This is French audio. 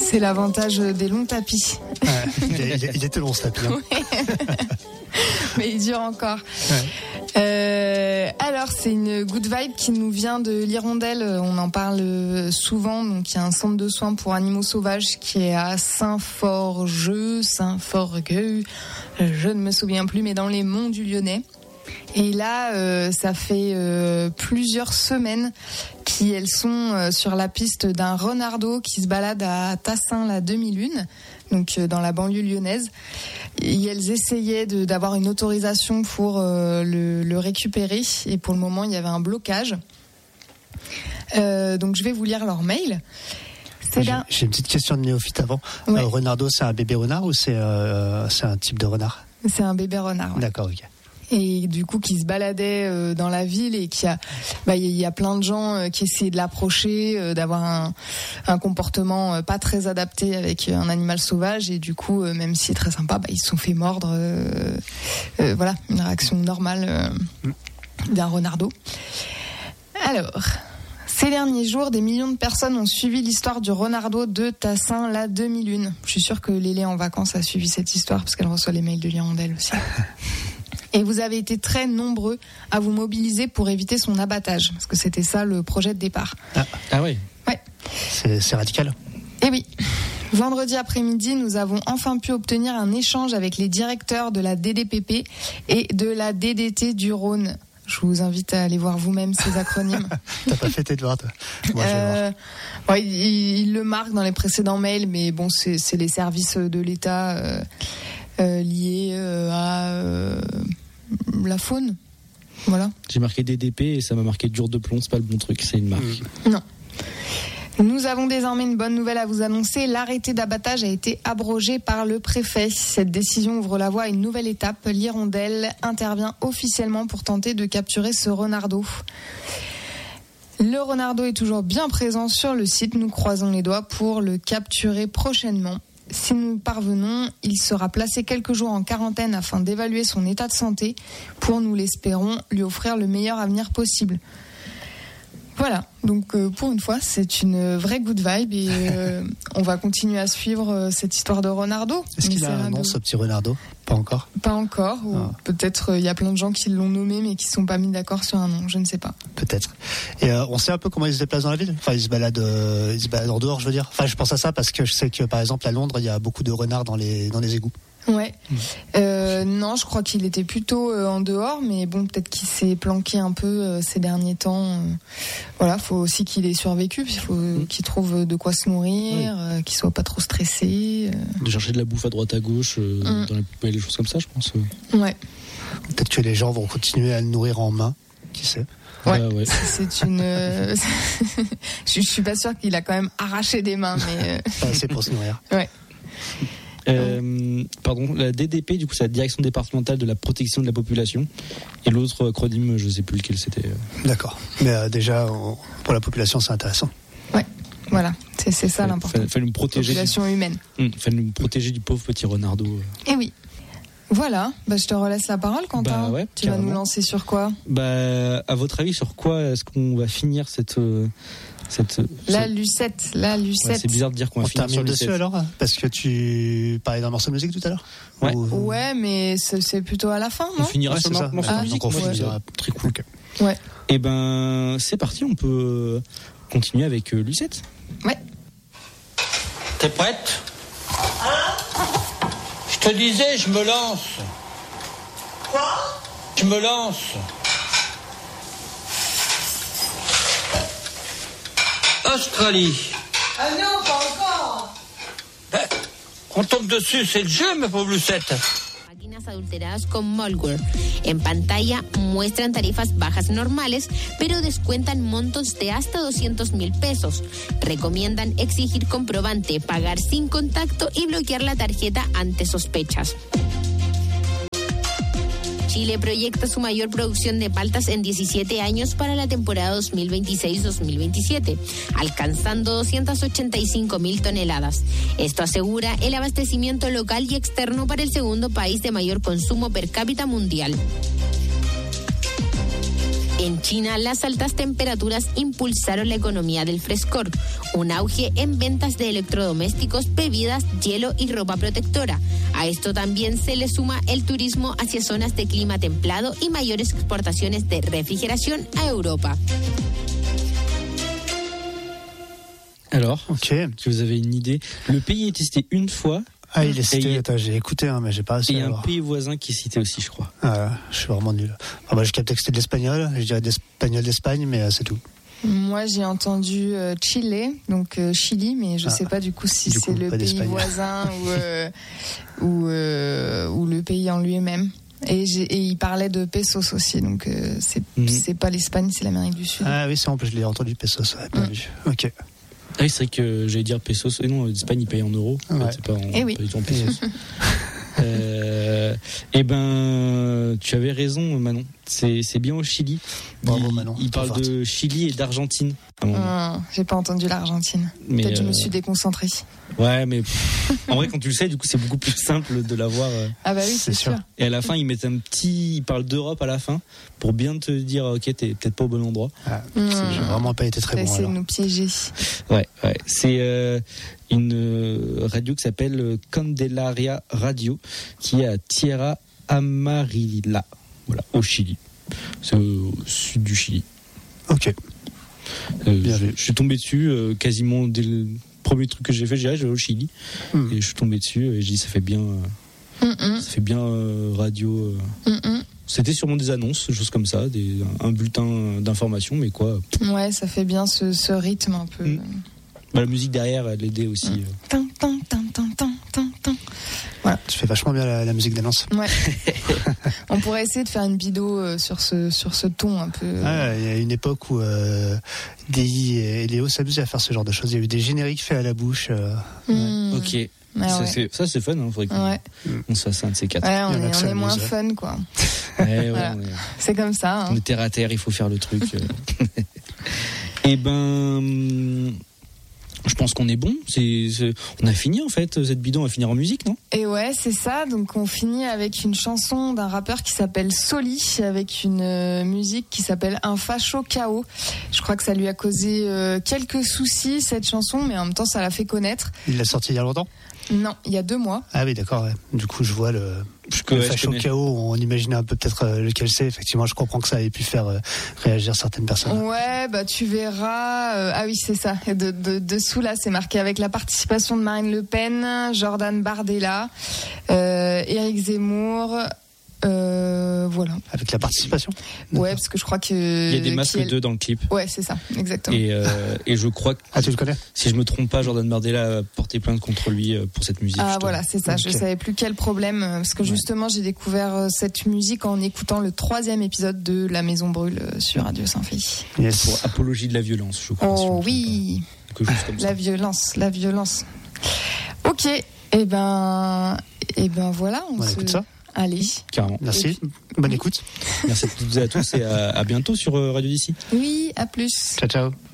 C'est l'avantage des longs tapis. Il était long ce tapis. Hein. Ouais. Mais il dure encore. Ouais. Alors, c'est une good vibe qui nous vient de l'Hirondelle. On en parle souvent. Donc, il y a un centre de soins pour animaux sauvages qui est à Saint-Forgueux, je ne me souviens plus, mais dans les monts du Lyonnais. Et là, ça fait plusieurs semaines qu'elles sont sur la piste d'un renardeau qui se balade à Tassin, la demi-lune, donc dans la banlieue lyonnaise. Et elles essayaient d'avoir une autorisation pour le récupérer. Et pour le moment, il y avait un blocage. Donc, je vais vous lire leur mail. J'ai une petite question de néophyte avant. Ouais. Renardeau, c'est un bébé renard ou c'est un type de renard ? C'est un bébé renard. Ouais. D'accord, ok. Et du coup qui se baladait dans la ville et il y a plein de gens qui essayaient de l'approcher, d'avoir un comportement pas très adapté avec un animal sauvage, et du coup même si c'est très sympa, ils se sont fait mordre. Voilà, une réaction normale d'un renardeau. Alors, ces derniers jours, des millions de personnes ont suivi l'histoire du renardeau de Tassin, la demi-lune. Je suis sûre que Lélé en vacances a suivi cette histoire parce qu'elle reçoit les mails de l'Hirondelle aussi. Et vous avez été très nombreux à vous mobiliser pour éviter son abattage, parce que c'était ça le projet de départ. Ah oui. Ouais. C'est radical. Eh oui. Vendredi après-midi, nous avons enfin pu obtenir un échange avec les directeurs de la DDPP et de la DDT du Rhône. Je vous invite à aller voir vous-même ces acronymes. T'as pas fait tes devoirs, toi. Moi, je vais voir. Ouais, il le marque dans les précédents mails, mais bon, c'est les services de l'État liés à la faune. Voilà. J'ai marqué DDP et ça m'a marqué dur de plomb, c'est pas le bon truc, c'est une marque. Non. Nous avons désormais une bonne nouvelle à vous annoncer. L'arrêté d'abattage a été abrogé par le préfet. Cette décision ouvre la voie à une nouvelle étape. L'Hirondelle intervient officiellement pour tenter de capturer ce renardeau. Le renardeau est toujours bien présent sur le site. Nous croisons les doigts pour le capturer prochainement. Si nous parvenons, il sera placé quelques jours en quarantaine afin d'évaluer son état de santé pour, nous l'espérons, lui offrir le meilleur avenir possible. Voilà, donc pour une fois, c'est une vraie good vibe et on va continuer à suivre cette histoire de renardeau. Est-ce qu'il a un nom, ce petit renardeau ? Pas encore ? Pas encore, ou peut-être il y a plein de gens qui l'ont nommé mais qui ne sont pas mis d'accord sur un nom, je ne sais pas. Peut-être. Et on sait un peu comment il se déplace dans la ville ? Enfin, il se balade en dehors, je veux dire. Enfin, je pense à ça parce que je sais que, par exemple, à Londres, il y a beaucoup de renards dans les égouts. Ouais. Non, je crois qu'il était plutôt en dehors, mais bon, peut-être qu'il s'est planqué un peu ces derniers temps. Voilà, faut aussi qu'il ait survécu, puis il faut qu'il trouve de quoi se nourrir, qu'il soit pas trop stressé. De chercher de la bouffe à droite à gauche, dans les poubelles, des choses comme ça, je pense. Ouais. Peut-être que les gens vont continuer à le nourrir en main, qui sait. Ouais. C'est une. Je suis pas sûre qu'il a quand même arraché des mains, mais. Pas assez pour se nourrir. Ouais. La DDP, du coup, c'est la Direction départementale de la protection de la population. Et l'autre acronyme, je sais plus lequel c'était. D'accord. Mais déjà, pour la population, c'est intéressant. Ouais, voilà. C'est ça l'important. Fallait nous protéger. Population humaine. Fallait nous protéger du pauvre petit renardeau. Eh oui. Voilà. Je te relaisse la parole, Quentin. Ouais, tu vas nous lancer sur quoi ? À votre avis, sur quoi est-ce qu'on va finir cette La Lucette. Ouais, c'est bizarre de dire qu'on va finir sur dessus alors, parce que tu parlais d'un morceau de musique tout à l'heure. Ouais. Ouais, mais c'est plutôt à la fin, non ? On finira sur le morceau de musique. Donc on finira très cool. Ouais. Et c'est parti, on peut continuer avec Lucette. Ouais. T'es prête ? Je te disais, je me lance. Quoi ? Je me lance. Australie. Ah non, pas encore. On tombe dessus, c'est le jeu, ma pauvre Lucette. Máquinas adulteradas con malware. En pantalla muestran tarifas bajas normales, pero descuentan montos de hasta 200,000 pesos. Recomiendan exigir comprobante, pagar sin contacto y bloquear la tarjeta ante sospechas. Chile proyecta su mayor producción de paltas en 17 años para la temporada 2026-2027, alcanzando 285,000 toneladas. Esto asegura el abastecimiento local y externo para el segundo país de mayor consumo per cápita mundial. En China, las altas temperaturas impulsaron la economía del frescor, un auge en ventas de electrodomésticos, bebidas, hielo y ropa protectora. A esto también se le suma el turismo hacia zonas de clima templado y mayores exportaciones de refrigeración a Europa. Alors, Ok. si vous avez une idée, le pays est cité une fois. Ah, il est Et cité, il- attends, j'ai écouté, hein, mais j'ai pas Et réussi il y à a un voir. pays voisin qui est cité aussi, je crois. Ah, je suis vraiment nul. Ah, bah, j'ai capté que c'était de l'espagnol, je dirais d'espagnol d'Espagne, mais c'est tout. Moi, j'ai entendu Chile, donc Chili, mais je sais pas du coup si Du c'est coup, le pas pays d'Espagne. voisin ou le pays en lui-même. Et il parlait de pesos aussi, donc c'est pas l'Espagne, c'est l'Amérique du Sud. Ah oui, c'est en plus, je l'ai entendu, pesos, ouais, bien vu. Ok. Ah oui, c'est vrai que j'allais dire pesos. Et non, l'Espagne, ils payent en euros. En fait, Ouais. c'est pas en, Eh oui. pas du tout en pesos. Eh ben, tu avais raison, Manon. C'est bien au Chili. Bravo, Manon. Il Trop parle forte. de Chili et d'Argentine. à un moment. J'ai pas entendu l'Argentine. Mais, Peut-être je me suis déconcentrée. Ouais, mais en vrai, quand tu le sais, du coup, c'est beaucoup plus simple de l'avoir. Ah bah oui, c'est sûr. Et à la fin, ils mettent il parle d'Europe à la fin pour bien te dire, ok, t'es peut-être pas au bon endroit. Ah, j'ai vraiment pas été très T'as bon essayé de alors. nous piéger. Ouais. C'est une radio qui s'appelle Candelaria Radio, qui est à Tierra Amarilla, voilà, au Chili. C'est au sud du Chili. Ok. Bien vu. Je suis tombé dessus quasiment dès le premier truc que j'ai fait. J'ai dit, je vais au Chili. Et je suis tombé dessus et j'ai dit, ça fait bien radio. C'était sûrement des annonces, des choses comme ça, un bulletin d'information, mais quoi. Ouais, ça fait bien ce rythme un peu. Bah, la musique derrière, elle aidait aussi. Tan, tan, tan, tan, tan, tan, tan. Voilà. Tu fais vachement bien la musique d'annonce. Ouais. On pourrait essayer de faire une vidéo sur ce ton un peu. Ah, il y a une époque où DI et Léo s'amusaient à faire ce genre de choses. Il y a eu des génériques faits à la bouche. Ok. Ah Ça, c'est fun, hein. Faudrait qu'on se fasse un de ces quatre. Ouais, on Il y en a que ça est moins amuse, fun, quoi. Ouais, Voilà. on est- C'est comme ça. On est terre à terre, il faut faire le truc. Et ben, je pense qu'on est bon. On a fini en fait cette bidon, on va finir en musique, non? Et ouais, c'est ça. Donc on finit avec une chanson d'un rappeur qui s'appelle Soli, avec une musique qui s'appelle Un Facho Chaos. Je crois que ça lui a causé quelques soucis cette chanson, mais en même temps ça l'a fait connaître. Il l'a sorti il y a longtemps? Non, il y a 2 mois. Ah oui, d'accord. Ouais. Du coup, je vois le Ouais, facho je connais. chaos. On imaginait un peu peut-être lequel c'est. Effectivement, je comprends que ça avait pu faire réagir certaines personnes. Ouais, bah tu verras. Ah oui, c'est ça. Dessous là, c'est marqué avec la participation de Marine Le Pen, Jordan Bardella, Éric Zemmour. Voilà. Avec la participation. Ouais, parce que je crois que Il y a des masques d'eux dans le clip. Ouais, c'est ça, exactement. Et je crois que, Ah, tu le connais? si je me trompe pas, Jordan Bardella a porté plainte contre lui pour cette musique. Ah justement. voilà, c'est ça. Je Ok. savais plus quel problème parce que justement j'ai découvert cette musique en écoutant le 3e épisode de La Maison Brûle sur Radio Saint-Fé. Yes. Pour apologie de la violence, je crois. si je me Oh trompe oui, pas. Quelque chose comme ça. la violence. Ok, et ben voilà. On écoute ça. Allez. Carrément. Merci. Bonne écoute. Merci à toutes et à tous et à bientôt sur Radio d'ici. Oui, à plus. Ciao, ciao.